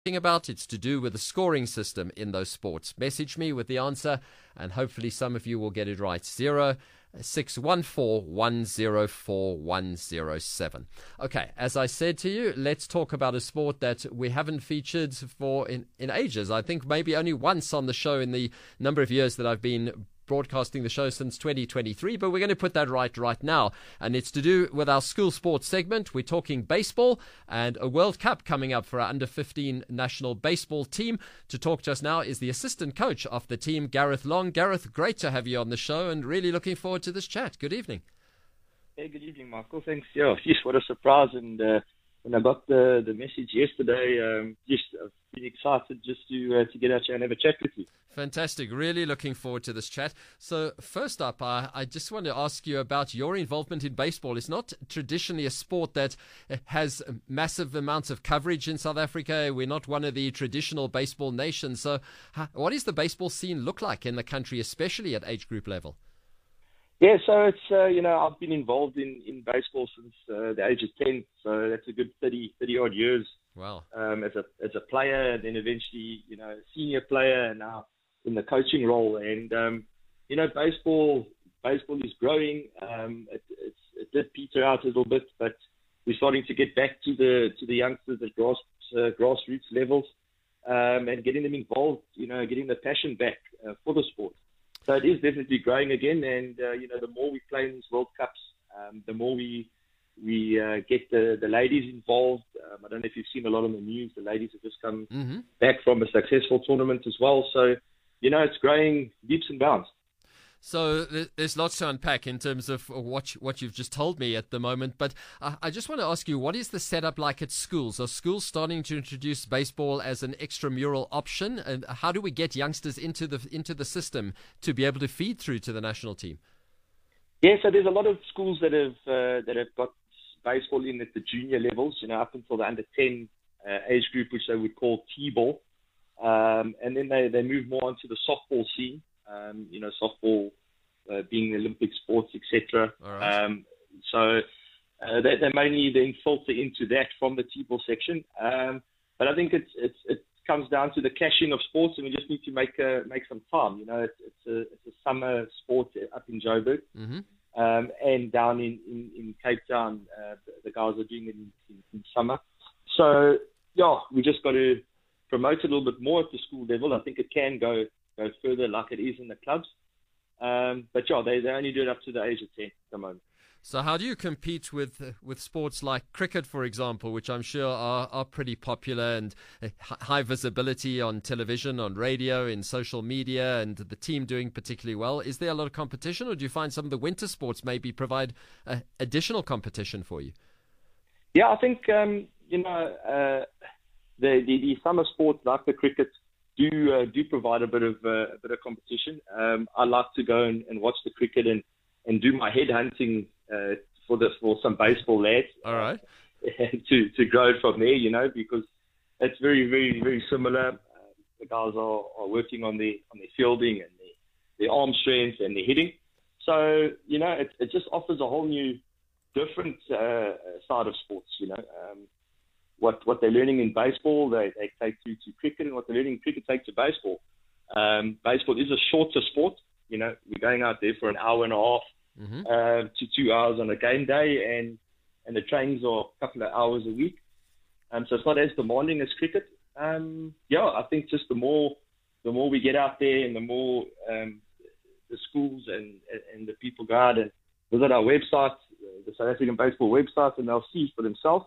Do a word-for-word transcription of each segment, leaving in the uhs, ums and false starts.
about. It's to do with the scoring system in those sports. Message me with the answer, and hopefully some of you will get it right. Zero six one four one zero four one zero seven. Okay, as I said to you, let's talk about a sport that we haven't featured for in, in ages. I think maybe only once on the show in the number of years that I've been broadcasting the show since twenty twenty-three, but we're going to put that right right now, and it's to do with our school sports segment. We're talking baseball and a World Cup coming up for our under fifteen national baseball team. To talk just now is the assistant coach of the team, Gareth Long. Gareth, great to have you on the show and really looking forward to this chat. Good evening. Hey, good evening, Michael. Thanks. Yeah, yes, what a surprise. And uh, when I got the, the message yesterday, um, just I've been excited just to uh, to get out here and have a chat with you. Fantastic. Really looking forward to this chat. So first up, I, I just want to ask you about your involvement in baseball. It's not traditionally a sport that has massive amounts of coverage in South Africa. We're not one of the traditional baseball nations. So what does the baseball scene look like in the country, especially at age group level? Yeah, so it's, uh, you know, I've been involved in, in baseball since uh, the age of ten. So that's a good thirty, thirty odd years. Wow. Um, as a as a player, and then eventually, you know, senior player, and now in the coaching role. And um, you know, baseball baseball is growing. Um, it, it's, it did peter out a little bit, but we're starting to get back to the to the youngsters at grass uh, grassroots levels, um, and getting them involved. You know, getting the passion back uh, for the sport. So it is definitely growing again. And uh, you know, the more we play in these World Cups, um, the more we we uh, get the, the ladies involved. Um, I don't know if you've seen a lot on the news. The ladies have just come mm-hmm. back from a successful tournament as well. So, you know, it's growing leaps and bounds. So there's lots to unpack in terms of what what you've just told me at the moment. But I just want to ask you, what is the setup like at schools? Are schools starting to introduce baseball as an extramural option? And how do we get youngsters into the into the system to be able to feed through to the national team? Yeah, so there's a lot of schools that have uh, that have got baseball in at the junior levels, you know, up until the under ten uh, age group, which they would call T-ball. Um, and then they, they move more onto the softball scene, um, you know, softball uh, being the Olympic sports, et cetera. Right. Um, so uh, they, they mainly then filter into that from the T-ball section. Um, but I think it's, it's, it comes down to the cashing of sports, and we just need to make uh, make some time. You know, it's, it's, a, it's a summer sport up in Joburg. Mm-hmm. Um, and down in, in, in Cape Town, uh, the, the guys are doing it in, in, in summer. So, yeah, we just got to promote it a little bit more at the school level. I think it can go go further like it is in the clubs. Um, but, yeah, they, they only do it up to the age of ten at the moment. So how do you compete with with sports like cricket, for example, which I'm sure are, are pretty popular and high visibility on television, on radio, in social media, and the team doing particularly well? Is there a lot of competition, or do you find some of the winter sports maybe provide uh, additional competition for you? Yeah, I think, um, you know, uh, the, the, the summer sports like the cricket do uh, do provide a bit of uh, a bit of competition. Um, I like to go and, and watch the cricket and, and do my head hunting Uh, for the for some baseball lads. All right. Uh, to to grow it from there, you know, because it's very very very similar. Uh, the guys are, are working on the on their fielding and their, their arm strength and their hitting. So you know, it it just offers a whole new different uh, side of sports. You know, um, what what they're learning in baseball, they they take to to cricket, and what they're learning in cricket take to baseball. Um, baseball is a shorter sport. You know, we're going out there for an hour and a half. Mm-hmm. Uh, to two hours on a game day, and and the trainings are a couple of hours a week, um, so it's not as demanding as cricket. Um, yeah, I think just the more the more we get out there, and the more um, the schools and and the people go out and visit our website, the South African Baseball website, and they'll see for themselves.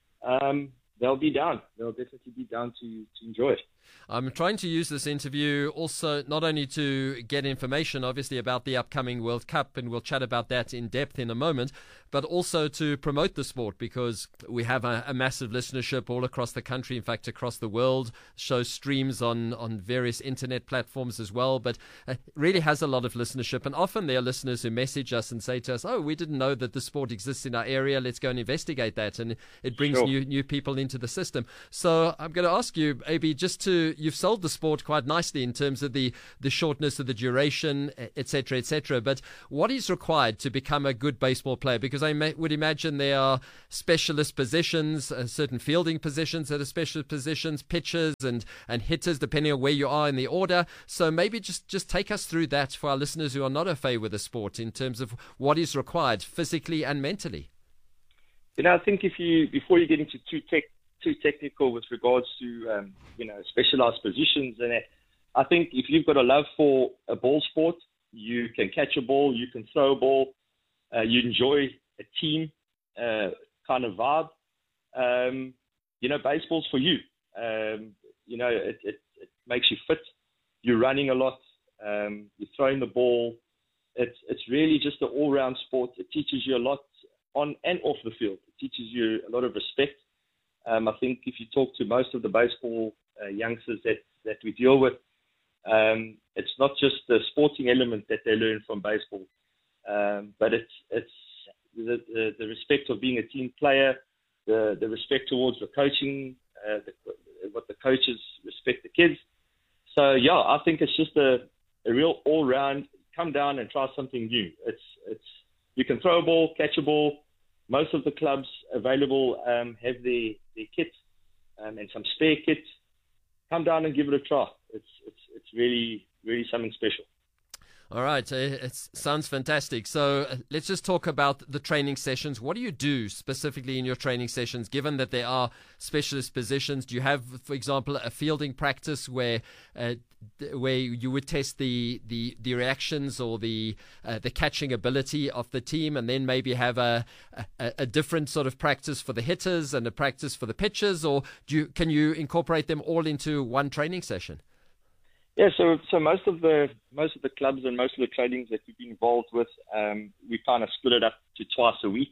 Um, they'll be down. They'll definitely be down to to enjoy it. I'm trying to use this interview also not only to get information, obviously, about the upcoming World Cup, and we'll chat about that in depth in a moment, but also to promote the sport, because we have a, a massive listenership all across the country, in fact, across the world. Show streams on, on various internet platforms as well, but it really has a lot of listenership. And often there are listeners who message us and say to us, oh, we didn't know that the sport exists in our area. Let's go and investigate that. And it brings Sure. new new people into the system. So I'm going to ask you, maybe just to, you've sold the sport quite nicely in terms of the, the shortness of the duration, et cetera, et cetera. But what is required to become a good baseball player? Because Because I may, would imagine there are specialist positions, uh, certain fielding positions that are specialist positions, pitchers and, and hitters, depending on where you are in the order. So maybe just, just take us through that for our listeners who are not au fait with the sport in terms of what is required physically and mentally. You know, I think if you, before you get into too tech, too technical with regards to, um, you know, specialized positions, and I think if you've got a love for a ball sport, you can catch a ball, you can throw a ball, uh, you enjoy a team uh, kind of vibe. Um, you know, baseball's for you. Um, you know, it, it, it makes you fit. You're running a lot. Um, you're throwing the ball. It's it's really just an all-round sport. It teaches you a lot on and off the field. It teaches you a lot of respect. Um, I think if you talk to most of the baseball uh, youngsters that, that we deal with, um, it's not just the sporting element that they learn from baseball, um, but it's it's the, the, the respect of being a team player, the, the respect towards the coaching, uh, the, what the coaches respect the kids. So, yeah, I think it's just a, a real all-round, come down and try something new. It's it's you can throw a ball, catch a ball. Most of the clubs available um, have their, their kit um, and some spare kit. Come down and give it a try. It's it's it's really really something special. All right, uh, it sounds fantastic. So uh, let's just talk about the training sessions. What do you do specifically in your training sessions, given that there are specialist positions? Do you have, for example, a fielding practice where uh, where you would test the, the, the reactions or the uh, the catching ability of the team, and then maybe have a, a a different sort of practice for the hitters and a practice for the pitchers, or do you, can you incorporate them all into one training session? Yeah, so so most of the most of the clubs and most of the trainings that we've been involved with, um, we kind of split it up to twice a week.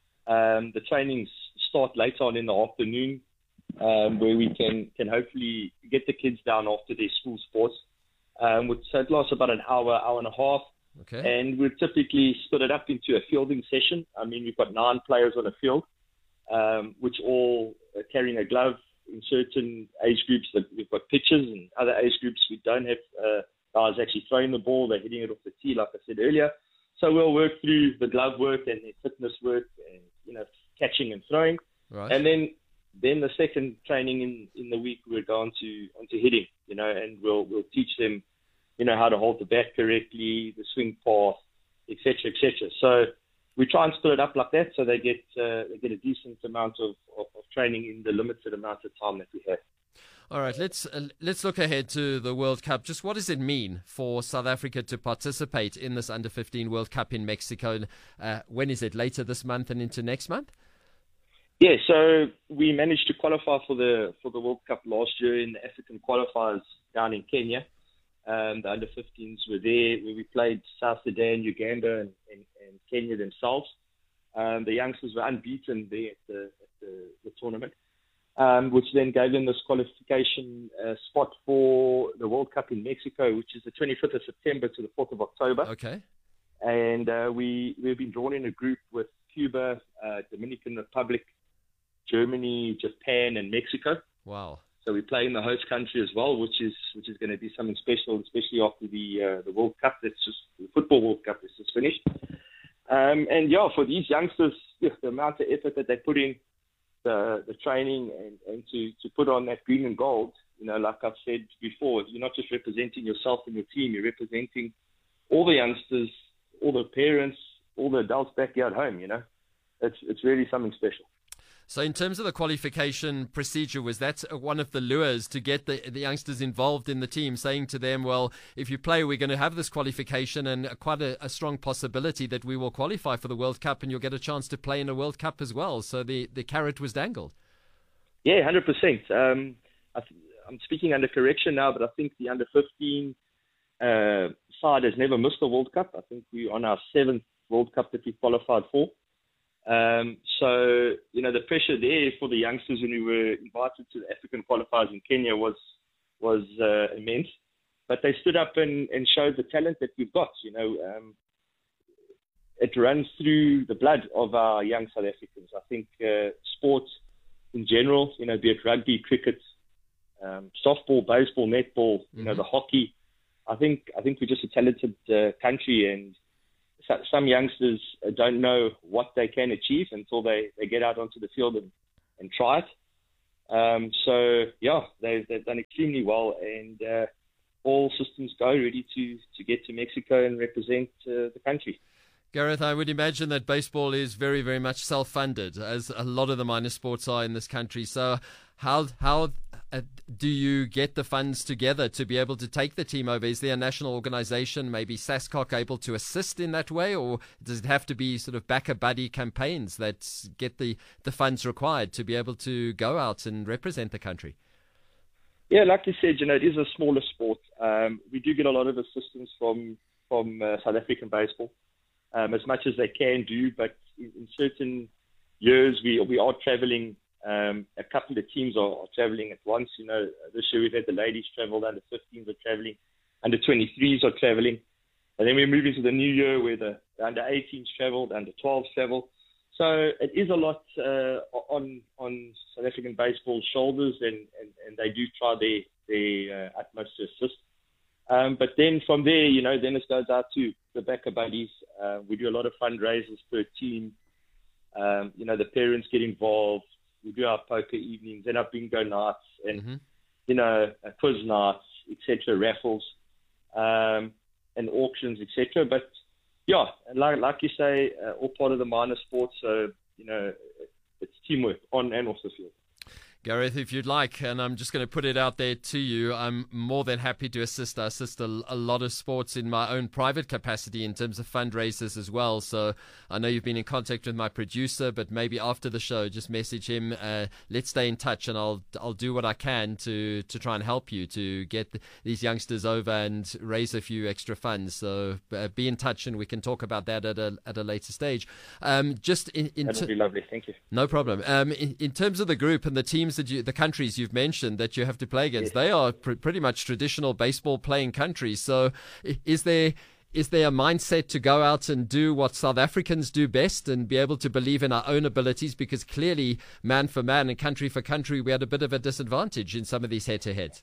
Um, the trainings start later on in the afternoon, um, where we can, can hopefully get the kids down after their school sports. Um, so it lasts about an hour, hour and a half. Okay. And we typically split it up into a fielding session. I mean, we've got nine players on a field, um, which all are carrying a glove. In certain age groups, that we've got pitchers, and other age groups we don't have uh, guys actually throwing the ball. They're hitting it off the tee, like I said earlier. So we'll work through the glove work and the fitness work, and you know, catching and throwing. Right. And then, then the second training in, in the week we'll go on to onto hitting. You know, and we'll we'll teach them, you know, how to hold the bat correctly, the swing path, et cetera, et cetera. So we try and split it up like that, so they get uh, they get a decent amount of, of, of training in the limited amount of time that we have. All right, let's uh, let's look ahead to the World Cup. Just what does it mean for South Africa to participate in this under fifteen World Cup in Mexico? Uh, when is it? Later this month and into next month? Yeah, so we managed to qualify for the for the World Cup last year in the African qualifiers down in Kenya. Um, the under fifteens were there, where we played South Sudan, Uganda, and, and, and Kenya themselves. Um, the youngsters were unbeaten there at the, at the, the tournament, um, which then gave them this qualification uh, spot for the World Cup in Mexico, which is the twenty-fifth of September to the fourth of October. Okay. And uh, we, we've been drawn in a group with Cuba, uh, Dominican Republic, Germany, Japan, and Mexico. Wow. So we play in the host country as well, which is which is going to be something special, especially after the uh, the World Cup that's just the football World Cup that's just finished. Um, and yeah, for these youngsters, yeah, the amount of effort that they put in, the the training, and, and to, to put on that green and gold, you know, like I've said before, you're not just representing yourself and your team, you're representing all the youngsters, all the parents, all the adults back here at home. You know, it's it's really something special. So in terms of the qualification procedure, was that one of the lures to get the, the youngsters involved in the team, saying to them, well, if you play, we're going to have this qualification and quite a, a strong possibility that we will qualify for the World Cup and you'll get a chance to play in a World Cup as well. So the, the carrot was dangled. Yeah, one hundred percent. Um, I th- I'm speaking under correction now, but I think the under fifteen uh, side has never missed a World Cup. I think we're on our seventh World Cup that we qualified for. Um, so, you know, the pressure there for the youngsters when we were invited to the African qualifiers in Kenya was was uh, immense. But they stood up and, and showed the talent that we've got. You know, um, it runs through the blood of our young South Africans. I think uh, sports in general, you know, be it rugby, cricket, um, softball, baseball, netball, you mm-hmm. know, the hockey. I think I think we're just a talented uh, country, and so, some youngsters don't know what they can achieve until they, they get out onto the field and, and try it. Um, so, yeah, they've, they've done extremely well, and uh, all systems go, ready to, to get to Mexico and represent uh, the country. Gareth, I would imagine that baseball is very, very much self-funded, as a lot of the minor sports are in this country. So how how uh, do you get the funds together to be able to take the team over? Is there a national organization, maybe SASCOC, able to assist in that way? Or does it have to be sort of backer-buddy campaigns that get the, the funds required to be able to go out and represent the country? Yeah, like you said, you know, it is a smaller sport. Um, we do get a lot of assistance from, from uh, South African baseball. Um, as much as they can do, but in, in certain years we we are traveling. Um, a couple of teams are, are traveling at once. You know, this year we've had the ladies travel, the under fifteens are traveling, under twenty-threes are traveling, and then we move into the new year where the, the under eighteens travel, the under twelves travel. So it is a lot uh, on on South African baseball's shoulders, and, and, and they do try their their uh, utmost to assist. Um, but then from there, you know, then it goes out to the backer buddies. Uh, we do a lot of fundraisers per team. Um, you know, the parents get involved. We do our poker evenings and our bingo nights and, mm-hmm. you know, quiz nights, et cetera, raffles, um, and auctions, et cetera. But, yeah, like, like you say, uh, all part of the minor sports. So, you know, it's teamwork on and off the field. Gareth, if you'd like, and I'm just going to put it out there to you, I'm more than happy to assist. I assist a, a lot of sports in my own private capacity in terms of fundraisers as well. So I know you've been in contact with my producer, but maybe after the show, just message him. Uh, let's stay in touch, and I'll I'll do what I can to, to try and help you to get these youngsters over and raise a few extra funds. So uh, be in touch, and we can talk about that at a at a later stage. Um, just in, in that would be lovely. Thank you. No problem. Um, in, in terms of the group and the teams that you, the countries you've mentioned that you have to play against, yes. they are pr- pretty much traditional baseball playing countries. So is there is there a mindset to go out and do what South Africans do best and be able to believe in our own abilities? Because clearly, man for man and country for country, we had a bit of a disadvantage in some of these head-to-heads.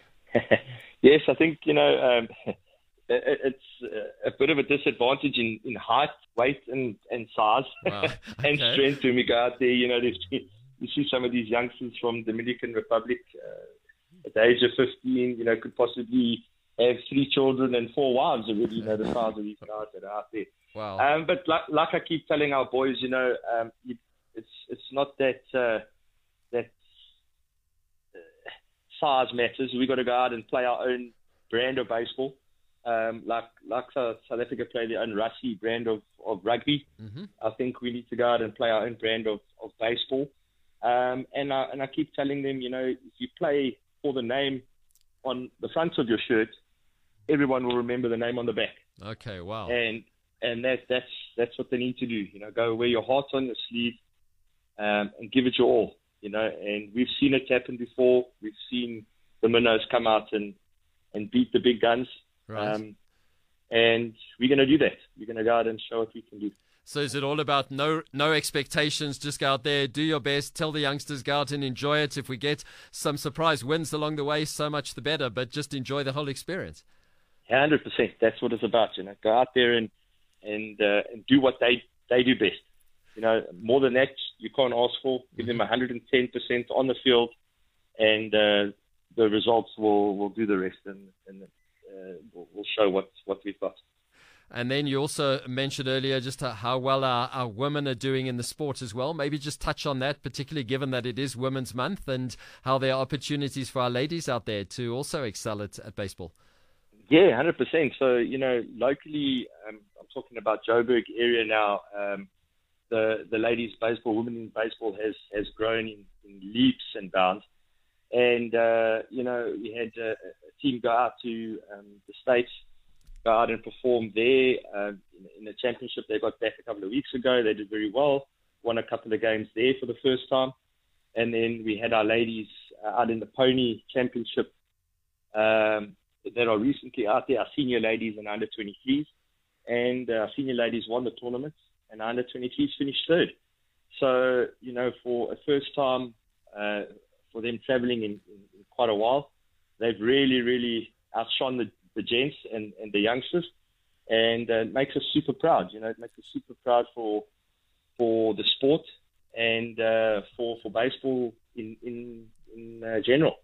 Yes, I think, you know, um, it, it's a bit of a disadvantage in, in height, weight, and, and size, wow. okay. and strength when we go out there. You know, there's You see some of these youngsters from Dominican Republic uh, at the age of fifteen, you know, could possibly have three children and four wives already, you know, the size of these guys that are out there. Wow. Um, but like, like I keep telling our boys, you know, um, you, it's it's not that uh, that uh, size matters. We've got to go out and play our own brand of baseball. Um, like like South Africa play their own Rassie brand of, of rugby. Mm-hmm. I think we need to go out and play our own brand of, of baseball. Um, and, I, and I keep telling them, you know, if you play for the name on the front of your shirt, everyone will remember the name on the back. Okay, wow. And and that, that's that's what they need to do. You know, go wear your heart on your sleeve um, and give it your all. You know, and we've seen it happen before. We've seen the minnows come out and, and beat the big guns. Right. Um, and we're going to do that. We're going to go out and show what we can do. So is it all about no no expectations, just go out there, do your best, tell the youngsters, go out and enjoy it. If we get some surprise wins along the way, so much the better, but just enjoy the whole experience. one hundred percent. That's what it's about, you know. Go out there and and, uh, and do what they, they do best. You know, more than that, you can't ask for. Give them one hundred ten percent on the field, and uh, the results will, will do the rest, and, and uh, we'll, we'll show what, what we've got. And then you also mentioned earlier just how well our, our women are doing in the sport as well. Maybe just touch on that, particularly given that it is Women's Month, and how there are opportunities for our ladies out there to also excel at, at baseball. Yeah, one hundred percent. So, you know, locally, um, I'm talking about Joburg area now, um, the, the ladies' baseball, women in baseball has, has grown in, in leaps and bounds. And, uh, you know, we had a, a team go out to um, the States, go out and perform there uh, in, in the championship. They got back a couple of weeks ago. They did very well, won a couple of games there for the first time. And then we had our ladies uh, out in the Pony Championship um, that are recently out there, our senior ladies and under twenty-threes. And uh, our senior ladies won the tournament, and our under twenty-threes finished third. So, you know, for a first time uh, for them traveling in, in, in quite a while, they've really, really outshone the the gents and, and the youngsters. and uh, it makes us super proud. You know, it makes us super proud for for the sport and uh, for for baseball in in in uh, general.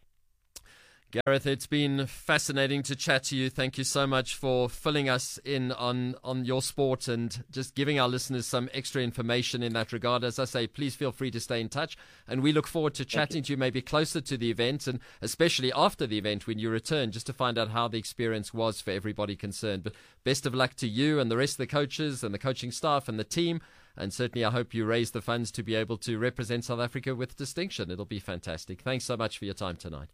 Gareth, it's been fascinating to chat to you. Thank you so much for filling us in on, on your sport and just giving our listeners some extra information in that regard. As I say, please feel free to stay in touch. And we look forward to chatting you. to you maybe closer to the event, and especially after the event when you return, just to find out how the experience was for everybody concerned. But best of luck to you and the rest of the coaches and the coaching staff and the team. And certainly I hope you raise the funds to be able to represent South Africa with distinction. It'll be fantastic. Thanks so much for your time tonight.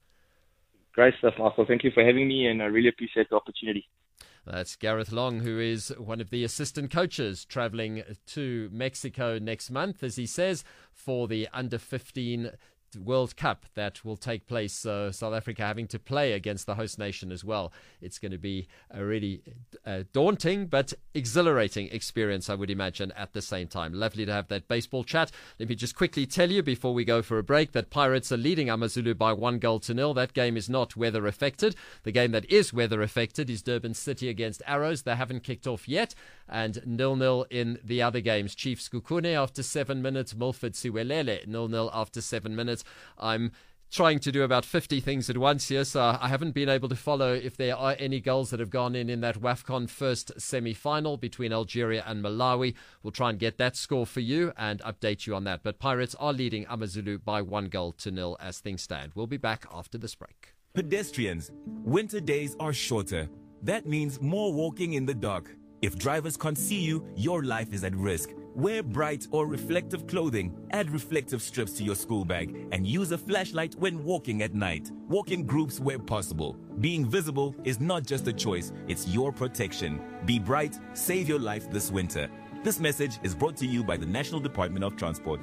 Great stuff, Michael. Thank you for having me, and I really appreciate the opportunity. That's Gareth Long, who is one of the assistant coaches traveling to Mexico next month, as he says, for the under fifteen World Cup that will take place. So South Africa having to play against the host nation as well. It's going to be a really uh, daunting but exhilarating experience, I would imagine, at the same time. Lovely to have that baseball chat. Let me just quickly tell you before we go for a break that Pirates are leading AmaZulu by one goal to nil. That game is not weather affected. The game that is weather affected is Durban City against Arrows. They haven't kicked off yet, and nil-nil in the other games. Chiefs Kukune after seven minutes, Milford Siwelele nil-nil after seven minutes. I'm trying to do about fifty things at once here, so I haven't been able to follow if there are any goals that have gone in in that WAFCON first semi-final between Algeria and Malawi. We'll try and get that score for you and update you on that. But Pirates are leading AmaZulu by one goal to nil as things stand. We'll be back after this break. Pedestrians, winter days are shorter. That means more walking in the dark. If drivers can't see you, your life is at risk. Wear bright or reflective clothing, add reflective strips to your school bag, and use a flashlight when walking at night. Walk in groups where possible. Being visible is not just a choice, it's your protection. Be bright, save your life this winter. This message is brought to you by the National Department of Transport.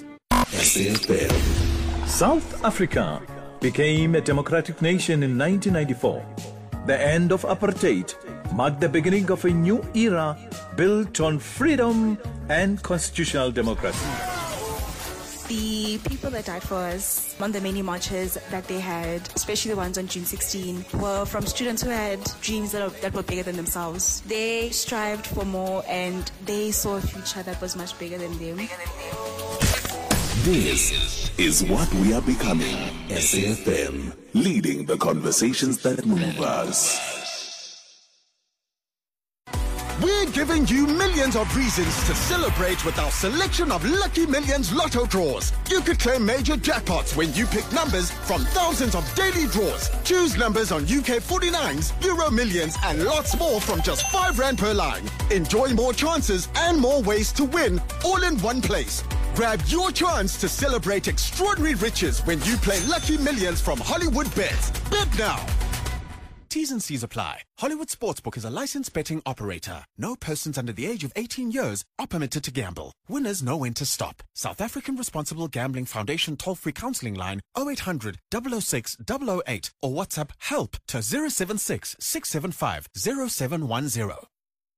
South Africa became a democratic nation in nineteen ninety-four. The end of apartheid marked the beginning of a new era built on freedom and constitutional democracy. The people that died for us on the many marches that they had, especially the ones on June sixteenth, were from students who had dreams that, are, that were bigger than themselves. They strived for more and they saw a future that was much bigger than them. This is what we are becoming. S A F M, leading the conversations that move us. We're giving you millions of reasons to celebrate with our selection of Lucky Millions Lotto draws. You could claim major jackpots when you pick numbers from thousands of daily draws. Choose numbers on U K forty-nines, Euro Millions, and lots more from just five rand per line. Enjoy more chances and more ways to win, all in one place. Grab your chance to celebrate extraordinary riches when you play Lucky Millions from Hollywood Bets. Bet now. T's and C's apply. Hollywood Sportsbook is a licensed betting operator. No persons under the age of eighteen years are permitted to gamble. Winners know when to stop. South African Responsible Gambling Foundation toll-free counseling line oh eight hundred, double oh six, double oh eight or WhatsApp HELP to zero seven six, six seven five, zero seven one zero.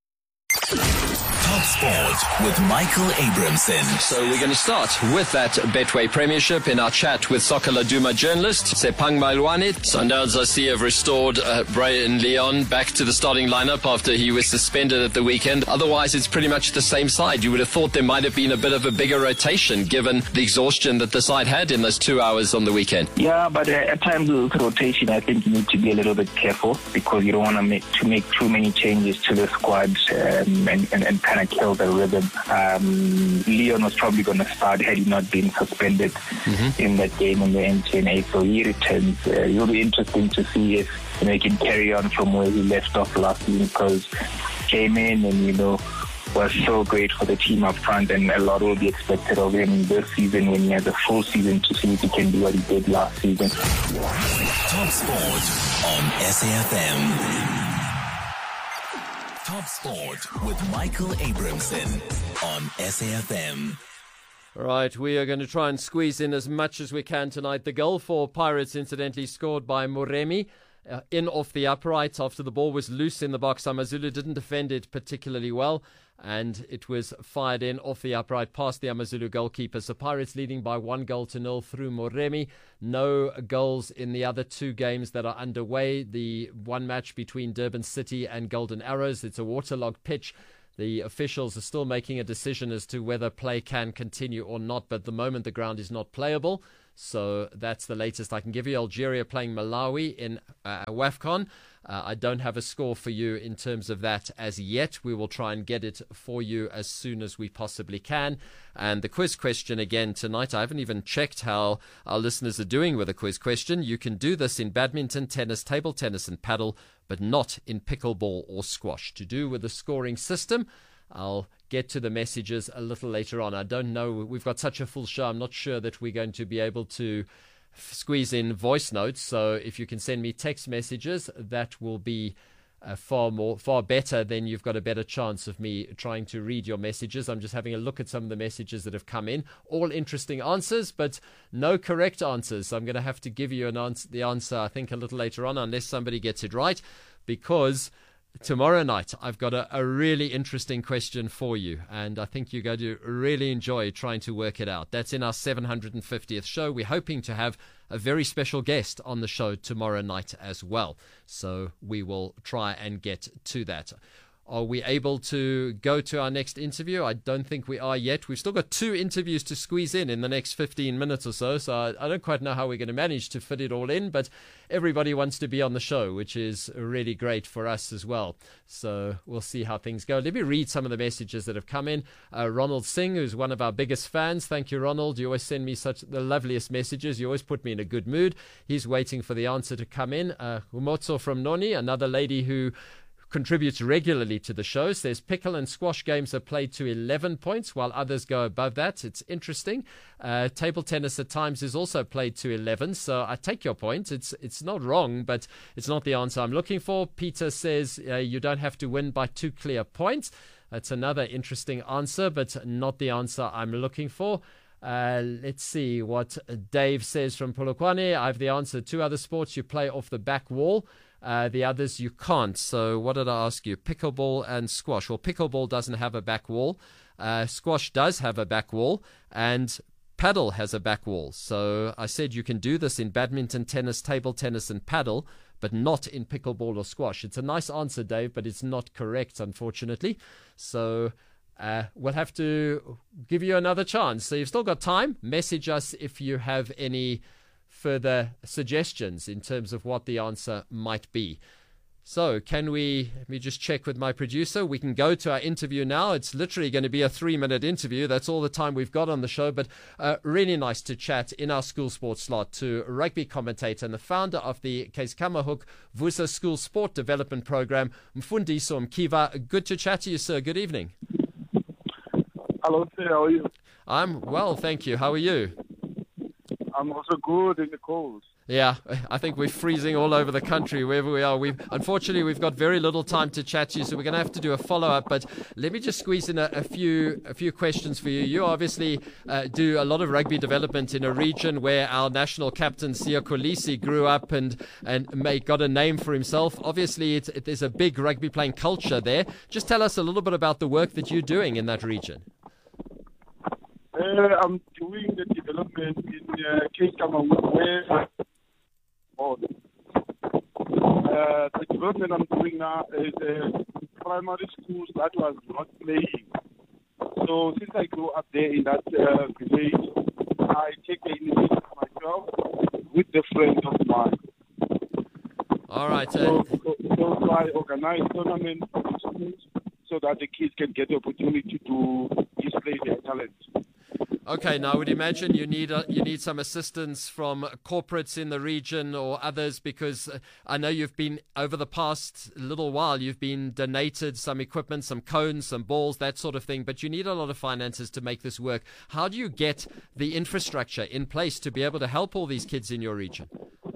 Top Sport with Michael Abramson. So we're going to start with that Betway Premiership in our chat with Soccer Laduma journalist Sepang Malwane. Sundowns I see have restored uh, Brian Leon back to the starting lineup after he was suspended at the weekend. Otherwise, it's pretty much the same side. You would have thought there might have been a bit of a bigger rotation given the exhaustion that the side had in those two hours on the weekend. Yeah, but uh, at times with rotation, I think you need to be a little bit careful because you don't want to make to make too many changes to the squad um, and, and, and kind of kill the rhythm. Um, Leon was probably going to start had he not been suspended mm-hmm. in that game in the N T N A. So he returns. Uh, it will be interesting to see if you know, he can carry on from where he left off last season because came in and you know was so great for the team up front, and a lot will be expected of him this season when he has a full season to see if he can do what he did last season. Top Sport on S A F M. Top Sport with Michael Abramson on S A F M. All right, we are going to try and squeeze in as much as we can tonight. The goal for Pirates, incidentally, scored by Moremi. uh, in off the upright after the ball was loose in the box. AmaZulu didn't defend it particularly well, and it was fired in off the upright past the AmaZulu goalkeeper. So Pirates leading by one goal to nil through Moremi. No goals in the other two games that are underway. The one match between Durban City and Golden Arrows, it's a waterlogged pitch. The officials are still making a decision as to whether play can continue or not, but at the moment the ground is not playable. So that's the latest I can give you. Algeria playing Malawi in uh, WAFCON. Uh, I don't have a score for you in terms of that as yet. We will try and get it for you as soon as we possibly can. And the quiz question again tonight, I haven't even checked how our listeners are doing with a quiz question. You can do this in badminton, tennis, table tennis and paddle, but not in pickleball or squash. To do with the scoring system, I'll get to the messages a little later on. I don't know. We've got such a full show. I'm not sure that we're going to be able to f- squeeze in voice notes. So if you can send me text messages, that will be uh, far more, far better. Then you've got a better chance of me trying to read your messages. I'm just having a look at some of the messages that have come in. All interesting answers, but no correct answers. So I'm going to have to give you an answer, the answer, I think, a little later on, unless somebody gets it right, because tomorrow night, I've got a, a really interesting question for you, and I think you're going to really enjoy trying to work it out. That's in our seven hundred fiftieth show. We're hoping to have a very special guest on the show tomorrow night as well, so we will try and get to that. Are we able to go to our next interview? I don't think we are yet. We've still got two interviews to squeeze in in the next fifteen minutes or so, so I, I don't quite know how we're going to manage to fit it all in, but everybody wants to be on the show, which is really great for us as well. So we'll see how things go. Let me read some of the messages that have come in. Uh, Ronald Singh, who's one of our biggest fans. Thank you, Ronald. You always send me such the loveliest messages. You always put me in a good mood. He's waiting for the answer to come in. Uh, Umotso from Noni, another lady who contributes regularly to the show, says pickle and squash games are played to eleven points while others go above that. It's interesting. Uh, table tennis at times is also played to eleven, so I take your point. It's it's not wrong, but it's not the answer I'm looking for. Peter says uh, you don't have to win by two clear points. That's another interesting answer, but not the answer I'm looking for. Uh, let's see what Dave says from Polokwane. I have the answer. Two other sports you play off the back wall. Uh, the others you can't. So what did I ask you? Pickleball and squash. Well, pickleball doesn't have a back wall. Uh, squash does have a back wall. And paddle has a back wall. So I said you can do this in badminton, tennis, table tennis, and paddle, but not in pickleball or squash. It's a nice answer, Dave, but it's not correct, unfortunately. So uh, we'll have to give you another chance. So you've still got time. Message us if you have any further suggestions in terms of what the answer might be. So can we, let me just check with my producer. We can go to our interview now. It's literally going to be a three-minute interview. That's all the time we've got on the show, but uh, really nice to chat in our school sports slot to rugby commentator and the founder of the Keizikama Hook Vusa School Sport Development Program, Mfundiso Mkiva. Good to chat to you, sir. Good evening. Hello, sir. How are you? I'm well, thank you. How are you? I'm also good in the cold. Yeah, I think we're freezing all over the country wherever we are. We've unfortunately we've got very little time to chat to you, so we're going to have to do a follow-up. But let me just squeeze in a, a few a few questions for you. You obviously uh, do a lot of rugby development in a region where our national captain Siya Kolisi grew up and and made, got a name for himself. Obviously, it's, it, there's a big rugby playing culture there. Just tell us a little bit about the work that you're doing in that region. Uh, I'm doing the development in uh, Keizikama Hook, where oh, uh, the development I'm doing now is uh, primary schools that was not playing. So since I grew up there in that uh, village, I take the initiative myself with the friends of mine. All right. Uh, so, so, so I organize tournaments for the schools so that the kids can get the opportunity to display their talent. Okay, now I would imagine you need a, you need some assistance from corporates in the region or others, because I know you've been, over the past little while, you've been donated some equipment, some cones, some balls, that sort of thing, but you need a lot of finances to make this work. How do you get the infrastructure in place to be able to help all these kids in your region?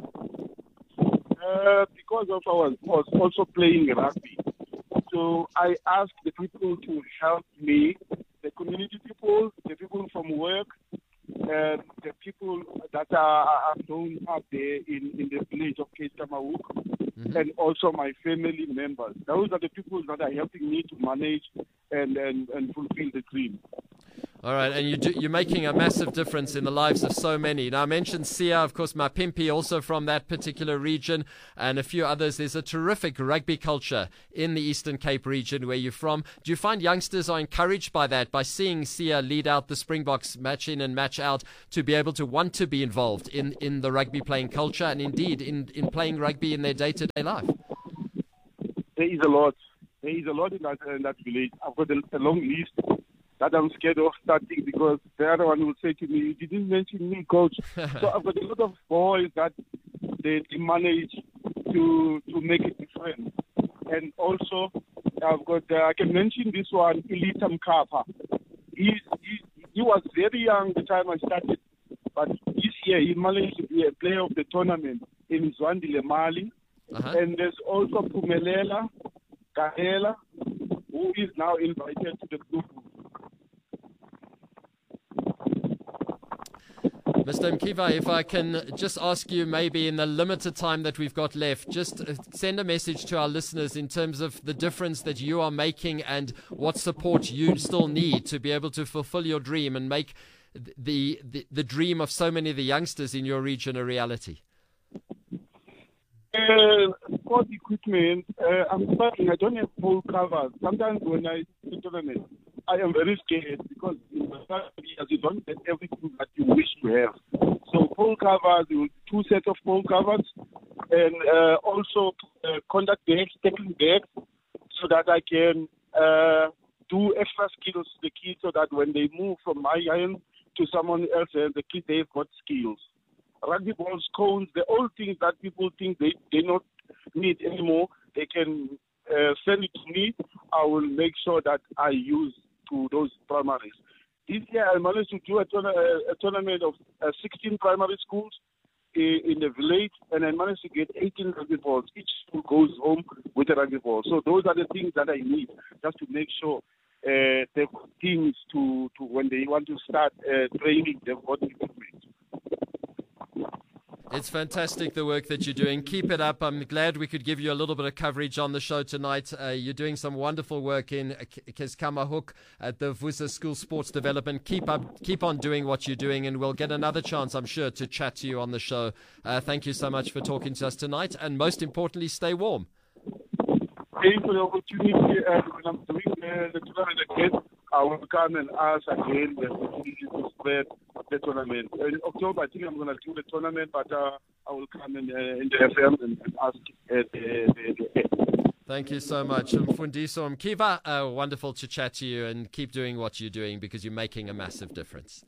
Uh, because of our was also playing rugby. So I asked the people to help me, the community people, the people from work, uh, the people that are, are known out there in, in the village of Keizikama Hook. mm-hmm. and also my family members. Those are the people that are helping me to manage and, and, and fulfill the dream. All right, and you do, you're making a massive difference in the lives of so many. Now, I mentioned Sia, of course, Mapimpi, also from that particular region, and a few others. There's a terrific rugby culture in the Eastern Cape region where you're from. Do you find youngsters are encouraged by that, by seeing Sia lead out the Springboks match in and match out, to be able to want to be involved in, in the rugby playing culture and indeed in, in playing rugby in their day-to-day life? There is a lot. There is a lot in that, in that village. I've got a, a long list that I'm scared of starting, because the other one will say to me, "You didn't mention me, coach." So I've got a lot of boys that they, they manage to to make a difference. And also, I've got, uh, I can mention this one, Elita Mkapa. He's, he, he was very young the time I started, but this year he managed to be a player of the tournament in Zwanzile, Mali. Uh-huh. And there's also Pumelela Kahela, who is now invited to the group. Mister Mkiva, if I can just ask you, maybe in the limited time that we've got left, just send a message to our listeners in terms of the difference that you are making and what support you still need to be able to fulfill your dream and make the the, the dream of so many of the youngsters in your region a reality. Uh, sport equipment, uh, I'm starting, I don't have full covers. Sometimes when I do tournament, I am very scared, because in the first years you don't get everything that you wish to have. So full covers, two sets of full covers, and uh, also uh, contact bags, tackling bags, so that I can uh, do extra skills to the kids, so that when they move from my hand to someone else, uh, the kids, they've got skills. Rugby balls, cones, the old things that people think they, they don't need anymore, they can uh, send it to me. I will make sure that I use to those primaries. This year I managed to do a, tourna- a tournament of uh, sixteen primary schools in, in the village, and I managed to get eighteen rugby balls. Each school goes home with a rugby ball. So those are the things that I need, just to make sure uh, they've got things to, to, when they want to start uh, training, they've got equipment. It's fantastic, the work that you're doing. Keep it up. I'm glad we could give you a little bit of coverage on the show tonight. Uh, you're doing some wonderful work in Keskamarhoek at the Vusa School Sports Development. Keep up, keep on doing what you're doing, and we'll get another chance, I'm sure, to chat to you on the show. Uh, thank you so much for talking to us tonight, and most importantly, stay warm. Thank you for the opportunity. Uh, when I'm doing uh, the tournament again, I will come and ask again the opportunity to spread the tournament. In October, I think I'm going to do the tournament, but uh, I will come in, uh, in the F M and, and ask uh, the, the, the Thank you so much. Mfundiso Mkiva, uh, wonderful to chat to you, and keep doing what you're doing, because you're making a massive difference.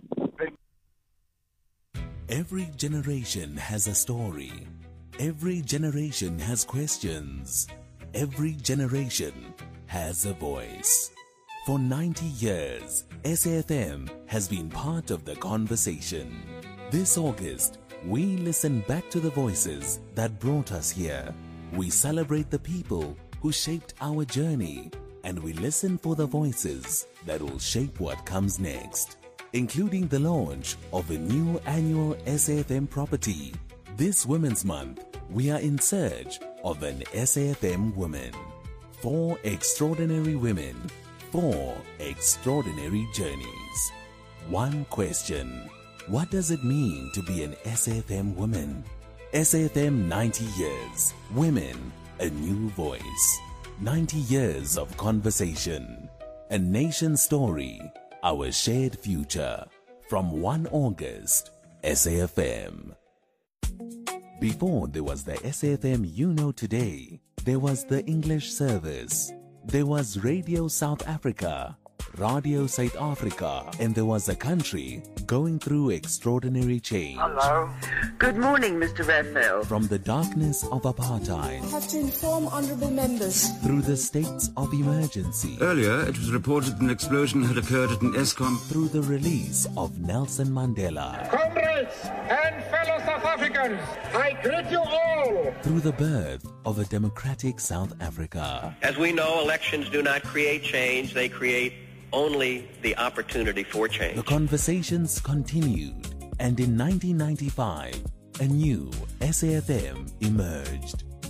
Every generation has a story. Every generation has questions. Every generation has a voice. For ninety years, S A F M has been part of the conversation. This August, we listen back to the voices that brought us here. We celebrate the people who shaped our journey, and we listen for the voices that will shape what comes next, including the launch of a new annual S A F M property. This Women's Month, we are in search of an S A F M woman. Four extraordinary women, four extraordinary journeys. One question: what does it mean to be an S A F M woman? S A F M ninety years. Women, a new voice. ninety years of conversation. A nation story, our shared future. From first of August, S A F M. Before there was the S A F M you know today, there was the English service. There was Radio South Africa, Radio South Africa, and there was a country going through extraordinary change. Hello. Good morning, Mister Raphael. From the darkness of apartheid. I have to inform honourable members. Through the states of emergency. Earlier, it was reported an explosion had occurred at an ESCOM. Through the release of Nelson Mandela. Comrades and fellow South Africans, I greet you all. Through the birth of a democratic South Africa. As we know, elections do not create change, they create only the opportunity for change. The conversations continued, and in nineteen ninety-five, a new S A F M emerged.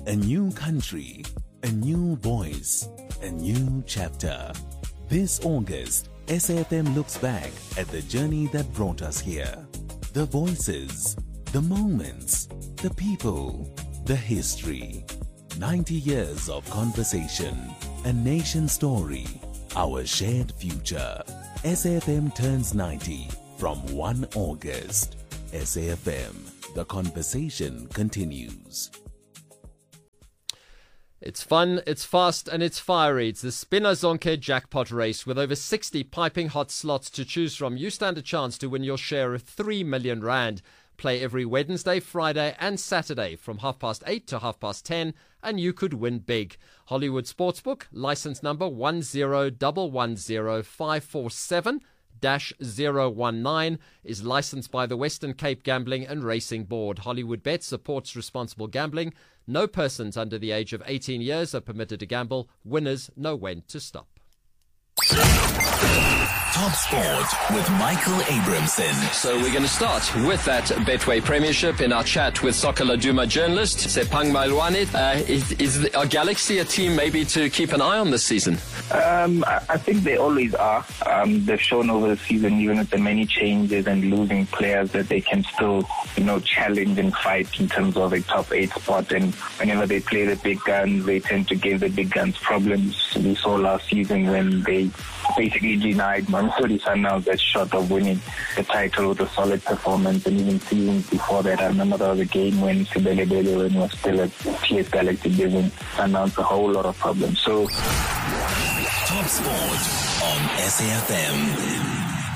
A new country, a new voice, a new chapter. This August, S A F M looks back at the journey that brought us here. The voices, the moments, the people, the history. ninety years of conversation, a nation story, our shared future. S A F M turns ninety from the first of August. S A F M, the conversation continues. It's fun, it's fast, and it's fiery. It's the Spinner Zonke jackpot race with over sixty piping hot slots to choose from. You stand a chance to win your share of three million rand. Play every Wednesday, Friday, and Saturday from half past eight to half past ten, and you could win big. Hollywood Sportsbook, license number one zero one one zero five four seven dash zero one nine, is licensed by the Western Cape Gambling and Racing Board. Hollywood Bet supports responsible gambling. No persons under the age of eighteen years are permitted to gamble. Winners know when to stop. Top Sport with Michael Abramson. So we're going to start with that Betway Premiership in our chat with Soccer Laduma journalist Sepang Malwane. Uh, is, is the, our Galaxy a team maybe to keep an eye on this season? Um, I think they always are. Um, they've shown over the season, even with the many changes and losing players, that they can still, you know, challenge and fight in terms of a top eight spot. And whenever they play the big guns, they tend to give the big guns problems. We saw last season when they basically denied Mamelodi Sundowns that shot of winning the title with a solid performance. And even seasons before that, I remember there was a game when Sibele Bele was still at T S Galaxy, giving Sundowns a whole lot of problems. So, Top Sport on S A F M.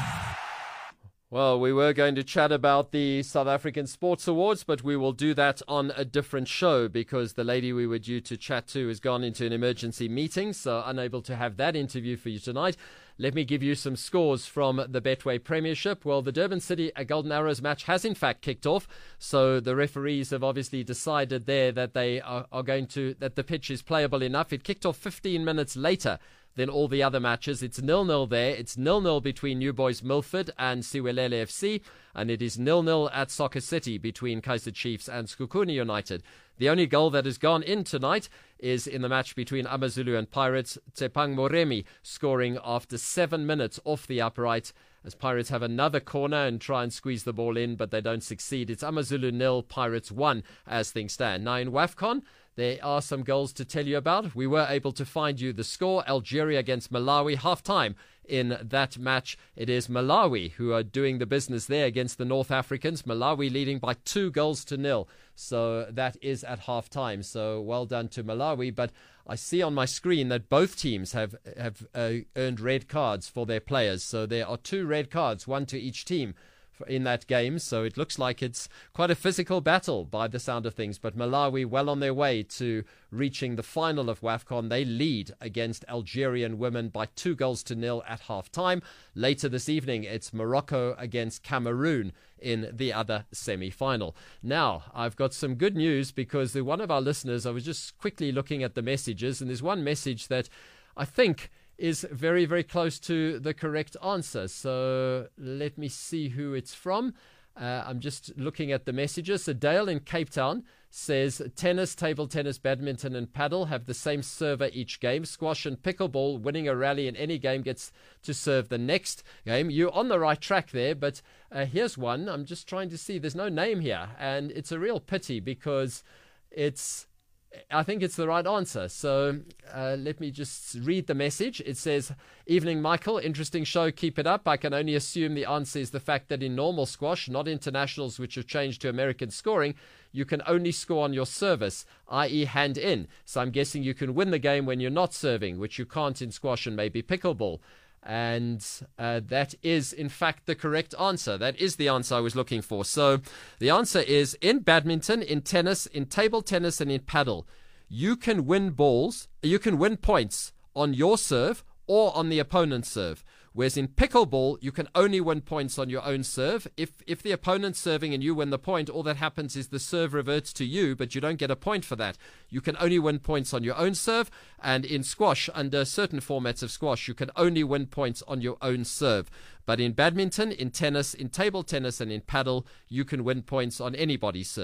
Well, we were going to chat about the South African Sports Awards, but we will do that on a different show because the lady we were due to chat to has gone into an emergency meeting, so unable to have that interview for you tonight. Let me give you some scores from the Betway Premiership. Well, the Durban City Golden Arrows match has in fact kicked off, so the referees have obviously decided there that they are, are going to, that the pitch is playable enough. It kicked off fifteen minutes later than all the other matches. It's nil nil there. It's nil nil between New Boys Milford and Siwelele F C, and it is nil nil at Soccer City between Kaizer Chiefs and Skukuni United. The only goal that has gone in tonight is in the match between AmaZulu and Pirates, Tsepang Moremi scoring after seven minutes off the upright, as Pirates have another corner and try and squeeze the ball in, but they don't succeed. It's AmaZulu nil, Pirates one as things stand. Now in WAFCON, there are some goals to tell you about. We were able to find you the score. Algeria against Malawi, half-time in that match. It is Malawi who are doing the business there against the North Africans. Malawi leading by two goals to nil. So that is at half-time. So well done to Malawi. But I see on my screen that both teams have, have uh, earned red cards for their players. So there are two red cards, one to each team in that game, so it looks like it's quite a physical battle by the sound of things. But Malawi well on their way to reaching the final of WAFCON. They lead against Algerian women by two goals to nil at half time. Later this evening, it's Morocco against Cameroon in the other semi-final. Now, I've got some good news because one of our listeners, I was just quickly looking at the messages, and there's one message that I think is very, very close to the correct answer. So let me see who it's from. Uh, I'm just looking at the messages. So Dale in Cape Town says tennis, table tennis, badminton and paddle have the same server each game. Squash and pickleball, winning a rally in any game gets to serve the next game. You're on the right track there, but uh, here's one. I'm just trying to see. There's no name here, and it's a real pity because it's I think it's the right answer. So uh, let me just read the message. It says, "Evening, Michael. Interesting show. Keep it up. I can only assume the answer is the fact that in normal squash, not internationals which have changed to American scoring, you can only score on your service, that is hand in. So I'm guessing you can win the game when you're not serving, which you can't in squash and maybe pickleball." And uh, that is, in fact, the correct answer. That is the answer I was looking for. So the answer is in badminton, in tennis, in table tennis, and in paddle, you can win balls, you can win points on your serve or on the opponent's serve. Whereas in pickleball, you can only win points on your own serve. If if the opponent's serving and you win the point, all that happens is the serve reverts to you, but you don't get a point for that. You can only win points on your own serve. And in squash, under certain formats of squash, you can only win points on your own serve. But in badminton, in tennis, in table tennis, and in paddle, you can win points on anybody's serve.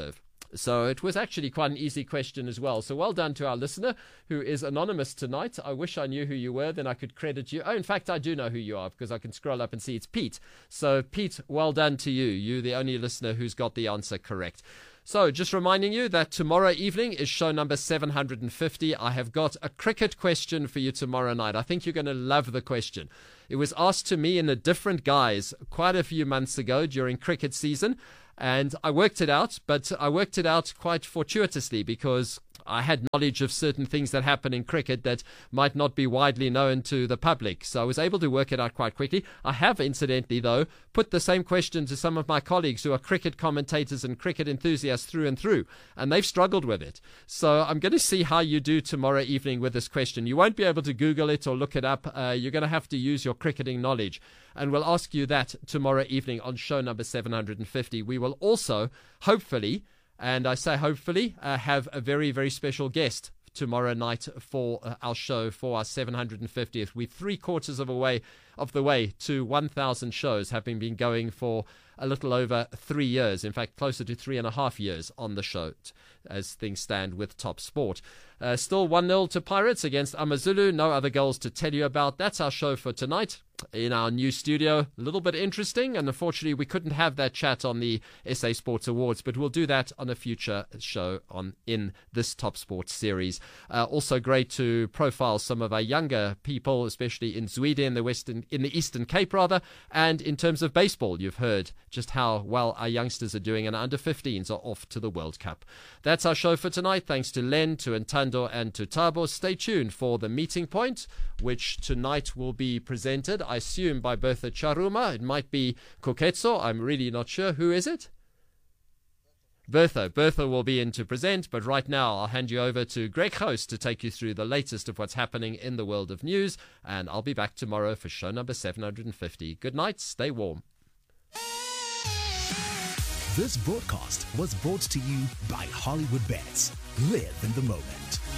So it was actually quite an easy question as well. So well done to our listener who is anonymous tonight. I wish I knew who you were, then I could credit you. Oh, in fact, I do know who you are because I can scroll up and see it's Pete. So Pete, well done to you. You're the only listener who's got the answer correct. So just reminding you that tomorrow evening is show number seven hundred fifty. I have got a cricket question for you tomorrow night. I think you're going to love the question. It was asked to me in a different guise quite a few months ago during cricket season, and I worked it out, but I worked it out quite fortuitously because I had knowledge of certain things that happen in cricket that might not be widely known to the public. So I was able to work it out quite quickly. I have, incidentally, though, put the same question to some of my colleagues who are cricket commentators and cricket enthusiasts through and through, and they've struggled with it. So I'm going to see how you do tomorrow evening with this question. You won't be able to Google it or look it up. Uh, you're going to have to use your cricketing knowledge. And we'll ask you that tomorrow evening on show number seven hundred fifty. We will also, hopefully, and I say hopefully, uh, have a very, very special guest tomorrow night for uh, our show, for our seven hundred fiftieth. We're three quarters of, a way, of the way to one thousand shows, having been going for a little over three years. In fact, closer to three and a half years on the show as things stand with Top Sport. Uh, still one nil to Pirates against AmaZulu. No other goals to tell you about. That's our show for tonight in our new studio. A little bit interesting, and unfortunately we couldn't have that chat on the S A Sports Awards, but we'll do that on a future show on in this Top Sports series. Uh, also great to profile some of our younger people, especially in Zweden, in the Western, in the Eastern Cape rather, and in terms of baseball, you've heard just how well our youngsters are doing, and under fifteens are off to the World Cup. That's our show for tonight. Thanks to Len, to Ntando, and to Tabo. Stay tuned for the meeting point, which tonight will be presented, I assume, by Bertha Charuma. It might be Koketso. I'm really not sure. Who is it? Bertha. Bertha will be in to present, but right now I'll hand you over to Greg Host to take you through the latest of what's happening in the world of news, and I'll be back tomorrow for show number seven hundred fifty. Good night. Stay warm. This broadcast was brought to you by Hollywood Bets. Live in the moment.